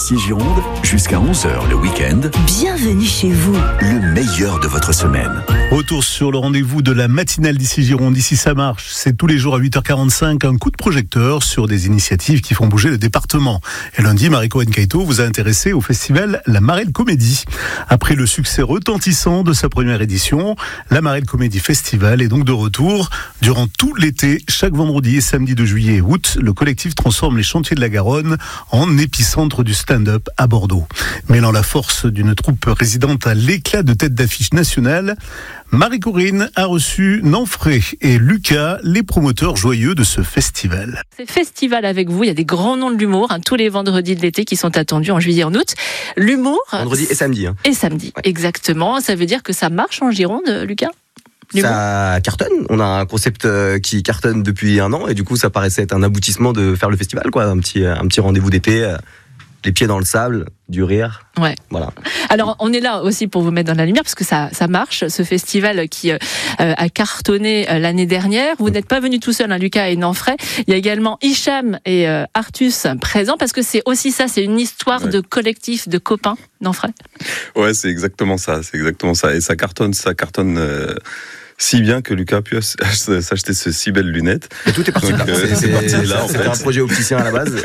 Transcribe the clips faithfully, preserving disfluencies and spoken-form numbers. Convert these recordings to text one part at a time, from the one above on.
d'ici Gironde, jusqu'à onze heures le week-end. Bienvenue chez vous. Le meilleur de votre semaine. Retour sur le rendez-vous de la matinale d'ici Gironde. Ici ça marche, c'est tous les jours à huit heures quarante-cinq, un coup de projecteur sur des initiatives qui font bouger le département. Et lundi, Marie-Corinne Caïto vous a intéressé au festival La Marelle Comédie. Après le succès retentissant de sa première édition, La Marelle Comédie Festival est donc de retour. Durant tout l'été, chaque vendredi et samedi de juillet et août, le collectif transforme les chantiers de la Garonne en épicentre du stand-up à Bordeaux. Mêlant la force d'une troupe résidente à l'éclat de tête d'affiche nationale, Marie-Corinne a reçu Nanfray et Lucas, les promoteurs joyeux de ce festival. C'est festival avec vous, il y a des grands noms de l'humour, hein, tous les vendredis de l'été qui sont attendus en juillet et en août. L'humour... Vendredi et samedi. Hein. Et samedi, ouais. Exactement. Ça veut dire que ça marche en Gironde, Lucas ? L'humour. Ça cartonne. On a un concept qui cartonne depuis un an et du coup ça paraissait être un aboutissement de faire le festival, quoi. Un petit, un petit rendez-vous d'été, les pieds dans le sable, du rire. Ouais. Voilà. Alors on est là aussi pour vous mettre dans la lumière parce que ça, ça marche. Ce festival qui euh, a cartonné euh, l'année dernière. Vous n'êtes pas venus tout seul, hein, Lucas et Nanfray. Il y a également Hicham et euh, Artus présents parce que c'est aussi ça, c'est une histoire ouais. de collectif, de copains. Nanfray. Ouais, c'est exactement ça, c'est exactement ça. Et ça cartonne, ça cartonne. Euh... si bien que Lucas a pu s'acheter ces si belles lunettes. Et tout est parti de là. Euh, c'est, c'est, là en c'était fait. un projet opticien à la base.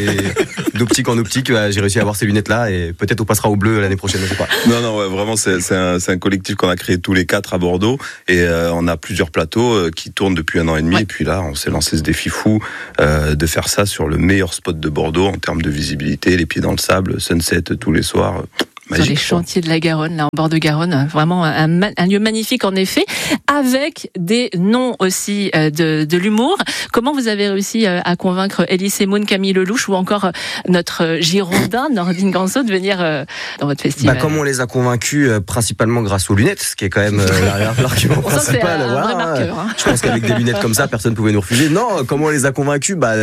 Et d'optique en optique, j'ai réussi à avoir ces lunettes-là. Et peut-être on passera au bleu l'année prochaine, je sais pas. Non, non, ouais, vraiment, c'est, c'est, un, c'est un collectif qu'on a créé tous les quatre à Bordeaux. Et euh, on a plusieurs plateaux euh, qui tournent depuis un an et demi. Ouais. Et puis là, on s'est lancé ce défi fou euh, de faire ça sur le meilleur spot de Bordeaux en termes de visibilité, les pieds dans le sable, sunset tous les soirs. Magique. Sur les chantiers de la Garonne, là en bord de Garonne, vraiment un, un lieu magnifique en effet, avec des noms aussi de, de l'humour. Comment vous avez réussi à convaincre Elise Moon, Camille Lelouch ou encore notre Girondin, Nordine Ganso, de venir dans votre festival? Bah, comme on les a convaincus principalement grâce aux lunettes, ce qui est quand même l'argument principal. Un voilà. vrai marqueur, hein. Je pense qu'avec des lunettes comme ça, personne ne pouvait nous refuser. Non, comment on les a convaincus? Bah,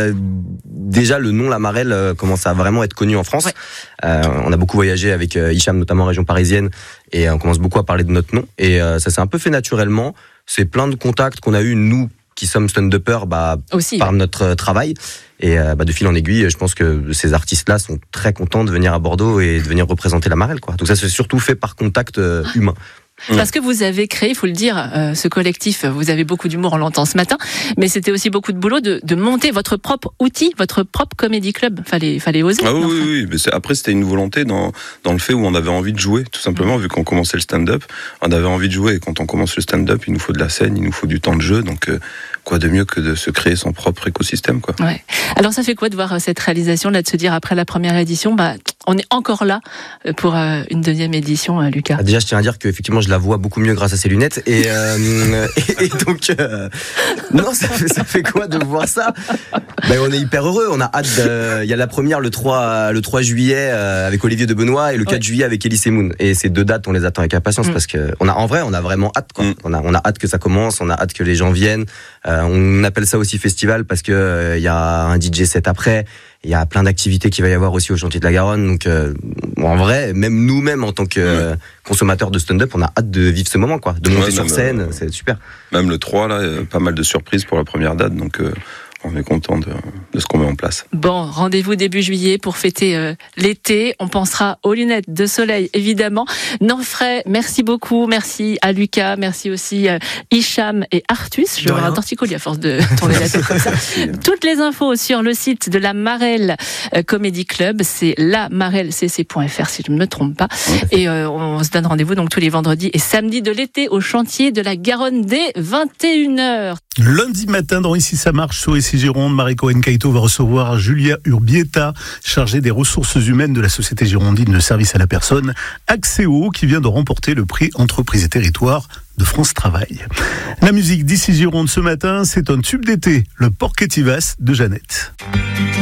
déjà le nom La Marelle commence à vraiment être connu en France. Ouais. Euh, on a beaucoup voyagé avec Hicham, notamment en région parisienne, et on commence beaucoup à parler de notre nom. Et euh, ça s'est un peu fait naturellement. C'est plein de contacts qu'on a eu, nous, qui sommes stand-uppers, bah, Aussi, par ouais. notre travail. Et euh, bah, de fil en aiguille, je pense que ces artistes-là sont très contents de venir à Bordeaux et de venir représenter la Marelle, quoi. Donc ça, c'est surtout fait par contact euh, humain. Parce que vous avez créé, il faut le dire, euh, ce collectif, vous avez beaucoup d'humour, on l'entend ce matin, mais c'était aussi beaucoup de boulot de, de monter votre propre outil, votre propre comédie club. Fallait, fallait oser. Ah oui, oui, oui. Mais c'est, après, c'était une volonté dans, dans le fait où on avait envie de jouer, tout simplement, mmh. vu qu'on commençait le stand-up. On avait envie de jouer, et quand on commence le stand-up, il nous faut de la scène, il nous faut du temps de jeu, donc euh, quoi de mieux que de se créer son propre écosystème, quoi. Ouais. Alors ça fait quoi de voir cette réalisation, là, de se dire après la première édition, bah, on est encore là pour euh, une deuxième édition, euh, Lucas? Ah, déjà, je tiens à dire qu'effectivement, je la vois beaucoup mieux grâce à ces lunettes. Et, euh, et, et donc, euh, non, ça fait, ça fait quoi de voir ça? Ben, on est hyper heureux. On a hâte. Il y a la première le trois, le trois juillet euh, avec Olivier de Benoît et le quatre ouais. juillet avec Elise Moon. Et ces deux dates, on les attend avec impatience mmh. parce que on a, en vrai, on a vraiment hâte, quoi. Mmh. On a, on a hâte que ça commence. On a hâte que les gens viennent. Euh, on appelle ça aussi festival parce que il euh, y a un D J set après. Il y a plein d'activités qu'il va y avoir aussi au chantier de la Garonne. Donc, euh, en vrai, même nous-mêmes, en tant que euh, consommateurs de stand-up, on a hâte de vivre ce moment, quoi. De monter ouais, sur scène, euh, c'est super. Même le trois, là, pas mal de surprises pour la première date. Donc, euh, on est content de, de ce qu'on met en place. Bon, rendez-vous début juillet pour fêter euh, l'été. On pensera aux lunettes de soleil, évidemment. Nanfray, merci beaucoup. Merci à Lucas. Merci aussi à Hicham et Artus. Je vais avoir un torticolis à force de tourner la tête comme ça. Toutes les infos sur le site de la Marelle Comedy Club. C'est la marelle c c point f r si je ne me trompe pas. Ouais. Et euh, on se donne rendez-vous donc tous les vendredis et samedis de l'été au chantier de la Garonne dès vingt et une heures. Lundi matin, dans Ici ça marche sur Ici Gironde, Marie-Corinne Caïto va recevoir Julia Urbieta, chargée des ressources humaines de la Société girondine de service à la personne, Axéo, qui vient de remporter le prix Entreprise et Territoire de France Travail. La musique d'Ici Gironde ce matin, c'est un tube d'été, le Porquetivas de Jeannette.